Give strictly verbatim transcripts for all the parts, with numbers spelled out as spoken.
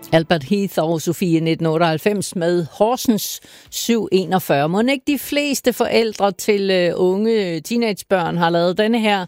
Albert Heath og Sofie nitten otteoghalvfems med Horsens syv enogfyrre. Må ikke de fleste forældre til uh, unge teenagebørn har lavet denne her,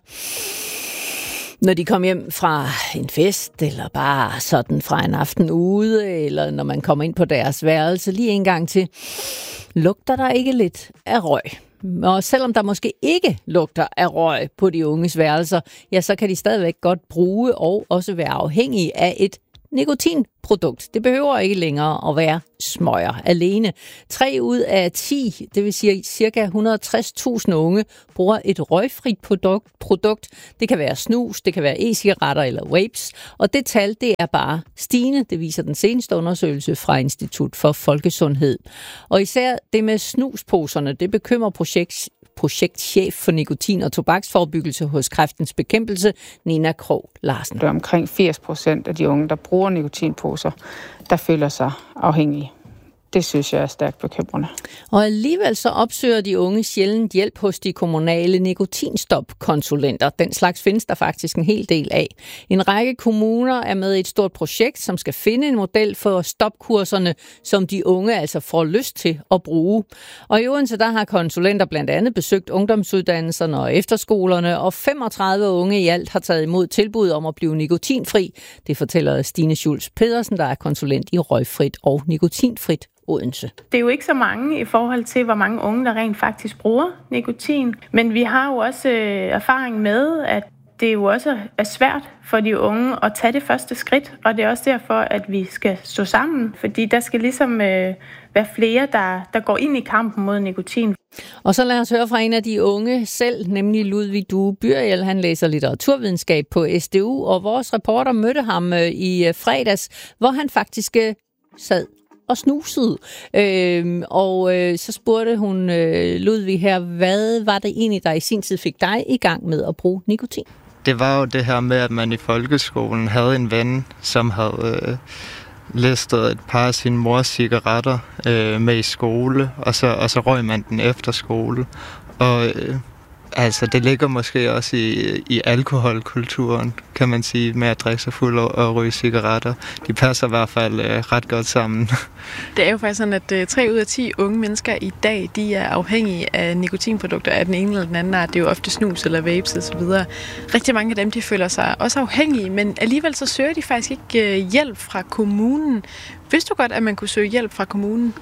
når de kom hjem fra en fest, eller bare sådan fra en aften ude, eller når man kommer ind på deres værelse lige en gang til. Lugter der ikke lidt af røg? Og selvom der måske ikke lugter af røg på de unges værelser, ja, så kan de stadigvæk godt bruge og også være afhængige af et nikotinprodukt. Det behøver ikke længere at være smøger alene. Tre ud af ti, det vil sige cirka et hundrede og tres tusind unge, bruger et røgfrit produkt. produkt. Det kan være snus, det kan være e-cigaretter eller vapes. Og det tal, det er bare stigende. Det viser den seneste undersøgelse fra Institut for Folkesundhed. Og især det med snusposerne, det bekymrer projekt projektchef for nikotin- og tobaksforebyggelse hos Kræftens Bekæmpelse, Nina Krog Larsen. Det er omkring firs procent af de unge, der bruger nikotinposer, der føler sig afhængige. Det synes jeg er stærkt bekymrende. Og alligevel så opsøger de unge sjældent hjælp hos de kommunale nikotinstop-konsulenter. Den slags findes der faktisk en hel del af. En række kommuner er med i et stort projekt, som skal finde en model for stopkurserne, som de unge altså får lyst til at bruge. Og i Odense, der har konsulenter blandt andet besøgt ungdomsuddannelserne og efterskolerne, og femogtredive unge i alt har taget imod tilbud om at blive nikotinfri. Det fortæller Stine Schultz Pedersen, der er konsulent i røgfrit og nikotinfrit Odense. Det er jo ikke så mange i forhold til, hvor mange unge, der rent faktisk bruger nikotin. Men vi har jo også øh, erfaring med, at det jo også er svært for de unge at tage det første skridt. Og det er også derfor, at vi skal stå sammen. Fordi der skal ligesom øh, være flere, der, der går ind i kampen mod nikotin. Og så lad os høre fra en af de unge selv, nemlig Ludvig Due Byriel. Han læser litteraturvidenskab på S D U, og vores reporter mødte ham øh, i fredags, hvor han faktisk øh, sad og snusede. Øhm, og øh, så spurgte hun øh, Ludvig her, hvad var det egentlig, der i sin tid fik dig i gang med at bruge nikotin? Det var jo det her med, at man i folkeskolen havde en ven, som havde øh, listet et par af sine mors cigaretter øh, med i skole, og så, og så røg man den efter skole. Og øh, altså, det ligger måske også i, i alkoholkulturen, kan man sige, med at drikke sig fuld og, og ryge cigaretter. De passer i hvert fald øh, ret godt sammen. Det er jo faktisk sådan, at øh, tre ud af ti unge mennesker i dag, de er afhængige af nikotinprodukter af den ene eller den anden art. Det er jo ofte snus eller vapes og så videre. Rigtig mange af dem, de føler sig også afhængige, men alligevel så søger de faktisk ikke øh, hjælp fra kommunen. Vidste du godt, at man kunne søge hjælp fra kommunen?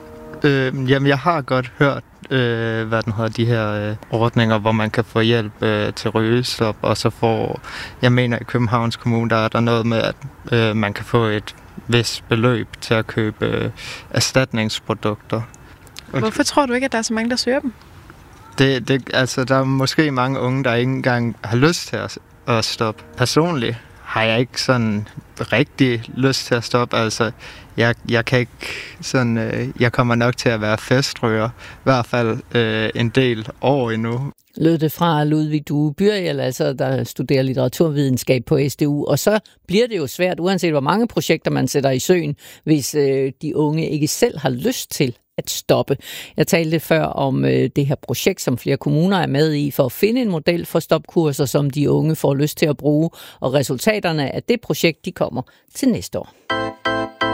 Øh, jamen, jeg har godt hørt, øh, hvad den hedder, de her øh, ordninger, hvor man kan få hjælp øh, til rygestop, og så får, jeg mener i Københavns Kommune, der er der noget med, at øh, man kan få et vist beløb til at købe øh, erstatningsprodukter. Hvorfor tror du ikke, at der er så mange, der søger dem? Det, det, altså, der er måske mange unge, der ikke engang har lyst til at, at stoppe. Personligt har jeg ikke sådan rigtig lyst til at stoppe. Altså, jeg, jeg kan ikke sådan, øh, jeg kommer nok til at være festryger, i hvert fald øh, en del år endnu. Lød det fra Ludvig Due Byriel, altså der studerer litteraturvidenskab på S D U, og så bliver det jo svært, uanset hvor mange projekter man sætter i søen, hvis øh, de unge ikke selv har lyst til at stoppe. Jeg talte før om øh, det her projekt, som flere kommuner er med i, for at finde en model for stopkurser, som de unge får lyst til at bruge, og resultaterne af det projekt, de kommer til næste år.